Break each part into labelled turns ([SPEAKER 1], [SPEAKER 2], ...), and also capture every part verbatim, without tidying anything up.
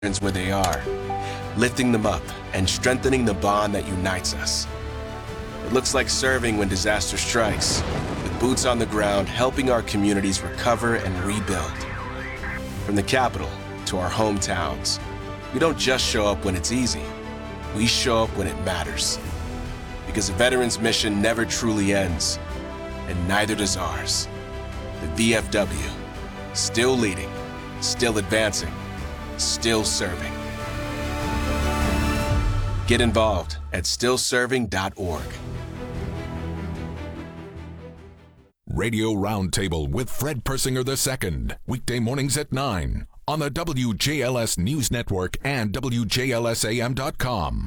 [SPEAKER 1] where they are, lifting them up and strengthening the bond that unites us. It looks like serving when disaster strikes, with boots on the ground helping our communities recover and rebuild. From the capital to our hometowns, we don't just show up when it's easy, we show up when it matters. Because a veteran's mission never truly ends, and neither does ours. The V F W, still leading, still advancing, still serving. Get involved at still serving dot org.
[SPEAKER 2] Radio Roundtable with Fred Persinger the Second, weekday mornings at nine on the W J L S News Network and W J L S A M dot com.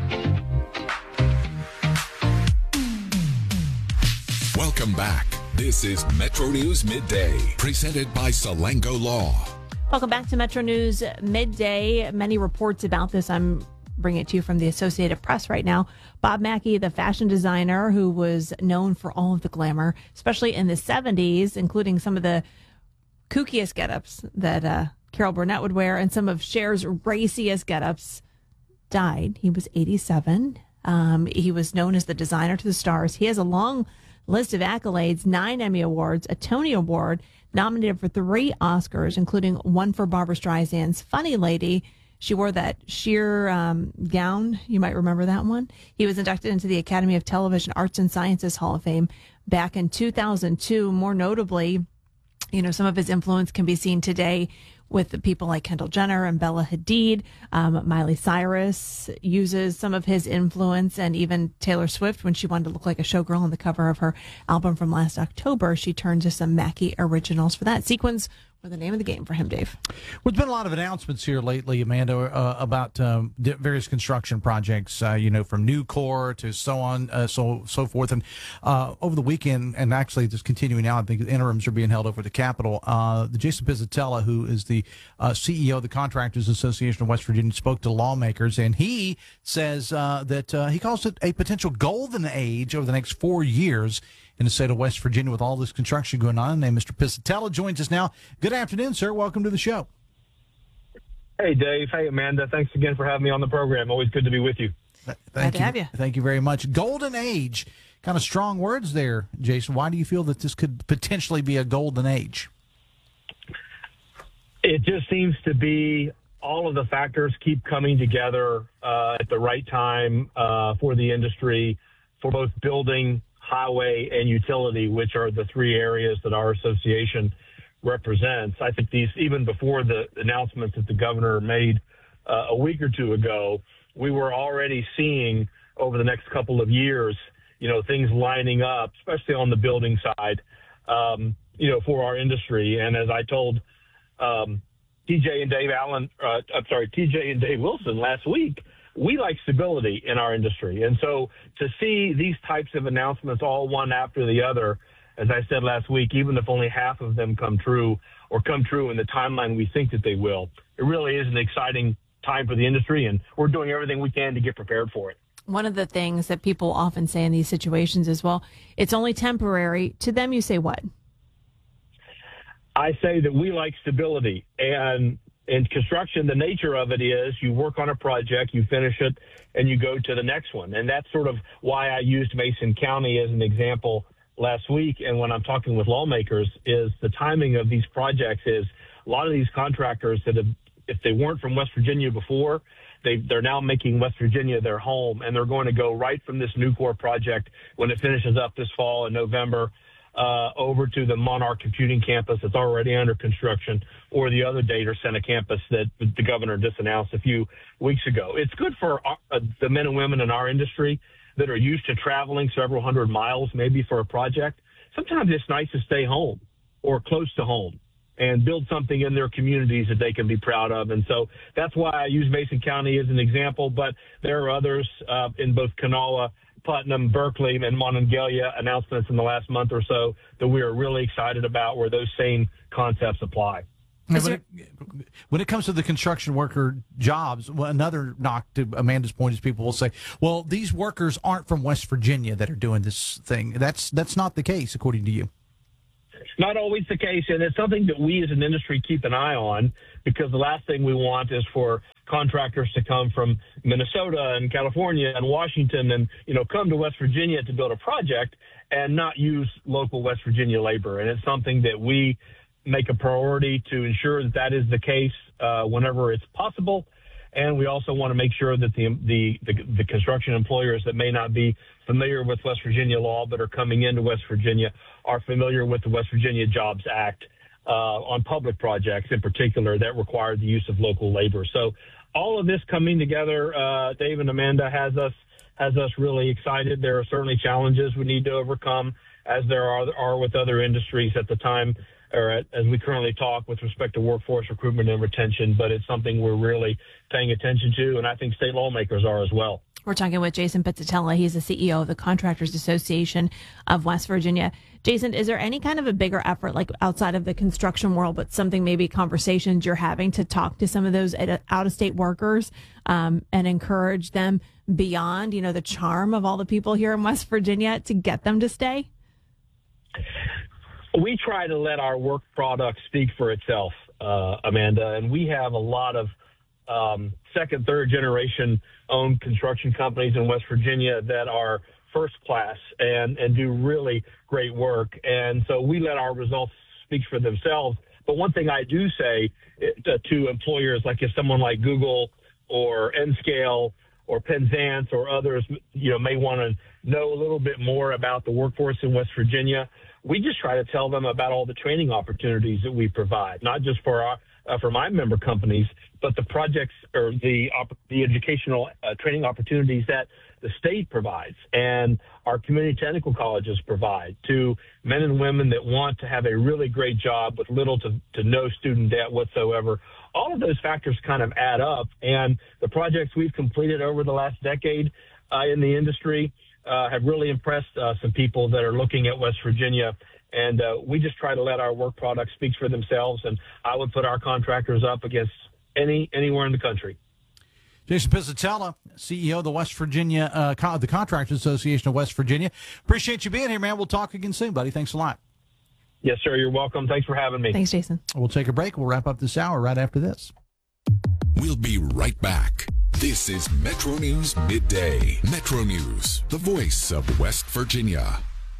[SPEAKER 2] Welcome back. This is Metro News Midday, presented by Salango Law.
[SPEAKER 3] Welcome back to Metro News Midday. Many reports about this. I'm bringing it to you from the Associated Press right now. Bob Mackie, the fashion designer who was known for all of the glamour, especially in the seventies, including some of the kookiest getups that uh, Carol Burnett would wear and some of Cher's raciest getups, died. He was eighty-seven. Um, he was known as the designer to the stars. He has a long list of accolades, nine Emmy Awards, a Tony Award, nominated for three Oscars, including one for Barbra Streisand's Funny Lady. She wore that sheer um, gown. You might remember that one. He was inducted into the Academy of Television Arts and Sciences Hall of Fame back in two thousand two. More notably, you know, some of his influence can be seen today with the people like Kendall Jenner and Bella Hadid. Um, Miley Cyrus uses some of his influence, and even Taylor Swift, when she wanted to look like a showgirl on the cover of her album from last October, she turned to some Mackie originals for that. Sequins were the name of the game for him, Dave.
[SPEAKER 4] Well, there's been a lot of announcements here lately, Amanda, uh, about um, various construction projects, uh, you know, from Nucor to so on, uh, so so forth. And uh, over the weekend, and actually just continuing now, I think the interims are being held over at the Capitol. Uh, the Jason Pizzatella, who is the uh, C E O of the Contractors Association of West Virginia, spoke to lawmakers, and he says uh, that uh, he calls it a potential golden age over the next four years in the state of West Virginia with all this construction going on. And Mister Pizzatella joins us now. Good afternoon, sir. Welcome to the show.
[SPEAKER 5] Hey, Dave. Hey, Amanda. Thanks again for having me on the program. Always good to be with you.
[SPEAKER 4] Th- thank
[SPEAKER 3] Glad
[SPEAKER 4] you.
[SPEAKER 3] to have you.
[SPEAKER 4] Thank you very much. Golden age. Kind of strong words there, Jason. Why do you feel that this could potentially be a golden age?
[SPEAKER 5] It just seems to be all of the factors keep coming together uh, at the right time uh, for the industry, for both building, highway, and utility, which are the three areas that our association represents. I think these, even before the announcements that the governor made uh, a week or two ago, we were already seeing over the next couple of years, you know, things lining up, especially on the building side, um, you know, for our industry. And as I told um, T J and Dave Allen, uh, I'm sorry, T J and Dave Wilson last week, we like stability in our industry. And so to see these types of announcements all one after the other, as I said last week, even if only half of them come true or come true in the timeline we think that they will, it really is an exciting time for the industry, and we're doing everything we can to get prepared for it.
[SPEAKER 3] One of the things that people often say in these situations is, well, it's only temporary. To them, you say what?
[SPEAKER 5] I say that we like stability, and in construction, the nature of it is you work on a project, you finish it, and you go to the next one. And that's sort of why I used Mason County as an example last week. And when I'm talking with lawmakers, is the timing of these projects is a lot of these contractors that have, if they weren't from West Virginia before, they, they're now making West Virginia their home, and they're going to go right from this Nucor project when it finishes up this fall in November Uh, over to the Monarch Computing Campus that's already under construction, or the other data center campus that the governor just announced a few weeks ago. It's good for our, uh, the men and women in our industry that are used to traveling several hundred miles maybe for a project. Sometimes it's nice to stay home or close to home and build something in their communities that they can be proud of. And so that's why I use Mason County as an example, but there are others uh, in both Kanawha, Putnam, Berkeley, and Monongalia announcements in the last month or so that we are really excited about, where those same concepts apply.
[SPEAKER 4] When it, when it comes to the construction worker jobs, well, another knock to Amanda's point is people will say, well, these workers aren't from West Virginia that are doing this thing. That's that's not the case, according to you.
[SPEAKER 5] not always the case, and it's something that we as an industry keep an eye on, because the last thing we want is for contractors to come from Minnesota and California and Washington and, you know, come to West Virginia to build a project and not use local West Virginia labor. And it's something that we make a priority to ensure that that is the case uh, whenever it's possible. And we also want to make sure that the, the, the, the construction employers that may not be familiar with West Virginia law but are coming into West Virginia are familiar with the West Virginia Jobs Act uh, on public projects in particular that require the use of local labor. So all of this coming together, uh, Dave and Amanda, has us has us really excited. There are certainly challenges we need to overcome, as there are, are with other industries at the time, or at, as we currently talk with respect to workforce recruitment and retention, but it's something we're really paying attention to, and I think state lawmakers are as well.
[SPEAKER 3] We're talking with Jason Pizzatella. He's the C E O of the Contractors Association of West Virginia. Jason, is there any kind of a bigger effort, like outside of the construction world, but something, maybe conversations you're having to talk to some of those out-of-state workers um, and encourage them beyond, you know, the charm of all the people here in West Virginia to get them to stay?
[SPEAKER 5] We try to let our work product speak for itself, uh, Amanda, and we have a lot of um, second, third generation owned construction companies in West Virginia that are first class and, and do really great work. And so we let our results speak for themselves. But one thing I do say to, to employers, like if someone like Google or Nscale or Penzance or others, you know, may want to know a little bit more about the workforce in West Virginia, we just try to tell them about all the training opportunities that we provide, not just for our uh, for my member companies, but the projects or the op- the educational uh, training opportunities that the state provides and our community technical colleges provide to men and women that want to have a really great job with little to, to no student debt whatsoever. All of those factors kind of add up, and the projects we've completed over the last decade uh, in the industry uh, have really impressed uh, some people that are looking at West Virginia. And uh, we just try to let our work product speak for themselves, and I would put our contractors up against any anywhere in the country.
[SPEAKER 4] Jason Pizzatella, C E O of the West Virginia, uh, Con- the Contractors Association of West Virginia. Appreciate you being here, man. We'll talk again soon, buddy. Thanks a lot.
[SPEAKER 5] Yes, sir. You're welcome. Thanks for having me.
[SPEAKER 3] Thanks, Jason.
[SPEAKER 4] We'll take a break. We'll wrap up this hour right after this.
[SPEAKER 2] We'll be right back. This is Metro News Midday. Metro News, the voice of West Virginia.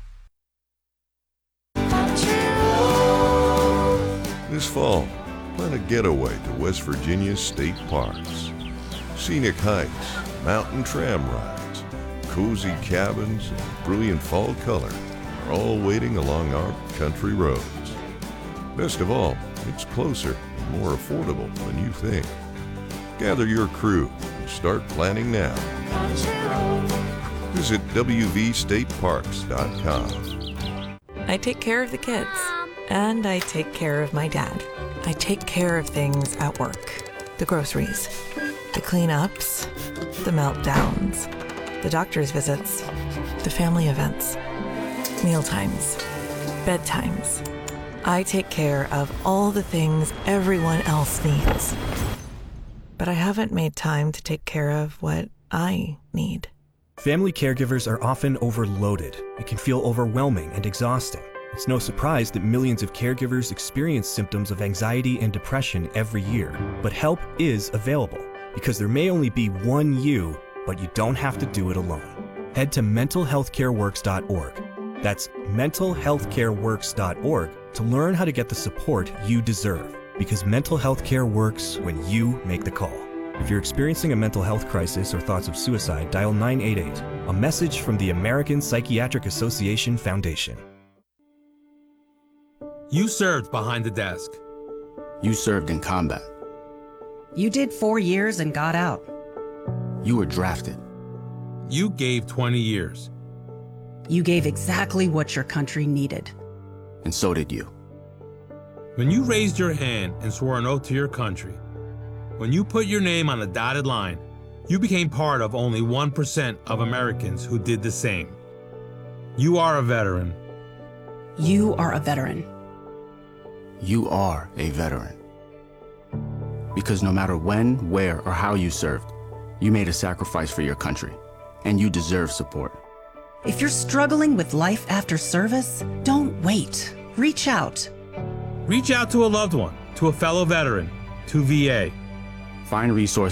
[SPEAKER 6] This fall, plan a getaway to West Virginia's state parks. Scenic hikes, mountain tram rides, cozy cabins, and brilliant fall color are all waiting along our country roads. Best of all, it's closer and more affordable than you think. Gather your crew and start planning now. Visit w v state parks dot com.
[SPEAKER 7] I take care of the kids, and I take care of my dad. I take care of things at work. The groceries, the cleanups, the meltdowns, the doctor's visits, the family events, mealtimes, bedtimes. I take care of all the things everyone else needs. But I haven't made time to take care of what I need.
[SPEAKER 8] Family caregivers are often overloaded. It can feel overwhelming and exhausting. It's no surprise that millions of caregivers experience symptoms of anxiety and depression every year. But help is available, because there may only be one you, but you don't have to do it alone. Head to mental health care works dot org. That's mental health care works dot org to learn how to get the support you deserve, because mental health care works when you make the call. If you're experiencing a mental health crisis or thoughts of suicide, dial nine eight eight, a message from the American Psychiatric Association Foundation.
[SPEAKER 9] You served behind the desk.
[SPEAKER 10] You served in combat.
[SPEAKER 11] You did four years and got out.
[SPEAKER 10] You were drafted.
[SPEAKER 9] You gave twenty years.
[SPEAKER 11] You gave exactly what your country needed.
[SPEAKER 10] And so did you.
[SPEAKER 9] When you raised your hand and swore an oath to your country, when you put your name on a dotted line, you became part of only one percent of Americans who did the same. You are a veteran.
[SPEAKER 11] You are a veteran.
[SPEAKER 10] You are a veteran. Because no matter when, where, or how you served, you made a sacrifice for your country, and you deserve support.
[SPEAKER 11] If you're struggling with life after service, don't wait. Reach out.
[SPEAKER 9] Reach out to a loved one, to a fellow veteran, to V A.
[SPEAKER 10] Find resources